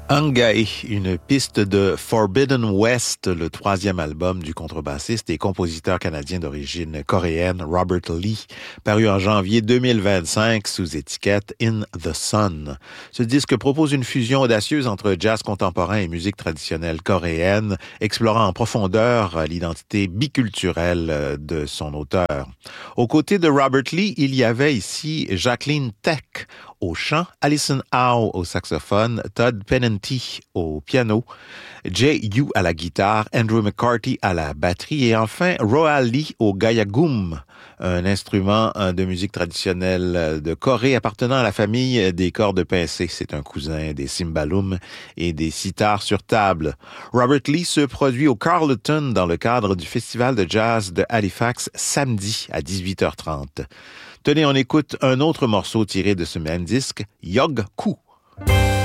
Angai, une piste de Forbidden West, le troisième album du contrebassiste et compositeur canadien d'origine coréenne Robert Lee, paru en janvier 2025 sous étiquette In the Sun. Ce disque propose une fusion audacieuse entre jazz contemporain et musique traditionnelle coréenne, explorant en profondeur l'identité biculturelle de son auteur. Aux côtés de Robert Lee, il y avait ici Jacqueline Tech au chant, Alison Howe au saxophone, Todd Pennenty au piano, Jay Yu à la guitare, Andrew McCarthy à la batterie et enfin Roa Lee au gayagum, un instrument de musique traditionnelle de Corée appartenant à la famille des cordes pincées. C'est un cousin des cymbalums et des sitars sur table. Robert Lee se produit au Carleton dans le cadre du Festival de jazz de Halifax samedi à 18h30. Tenez, on écoute un autre morceau tiré de ce même disque, Yog Ku.